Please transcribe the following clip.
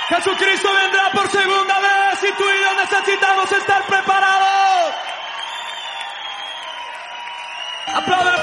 Jesucristo vendrá por segunda vez y tú y yo necesitamos estar preparados. ¡Aplaudan!